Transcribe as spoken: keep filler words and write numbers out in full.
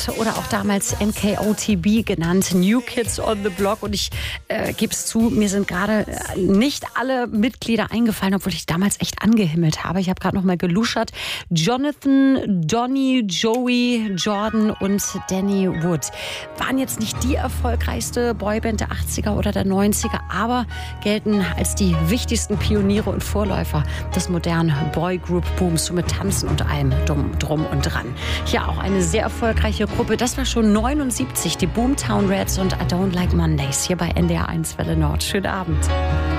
oder auch damals N K O T B genannt, New Kids on the Block. Und ich äh, gebe es zu, mir sind gerade nicht alle Mitglieder eingefallen, obwohl ich damals echt angehimmelt habe. Ich habe gerade noch mal geluschert. Jonathan, Donny, Joey, Jordan und Danny Wood waren jetzt nicht die erfolgreichste Boyband der achtziger oder der neunziger, aber gelten als die wichtigsten Pioniere und Vorläufer des modernen Boygroup-Booms, so mit Tanzen und allem drum, drum und dran. Ja, auch eine sehr erfolgreiche Gruppe. Das war schon neunundsiebzig, die Boomtown Rats und I Don't Like Mondays hier bei N D R eins Welle Nord. Schönen Abend.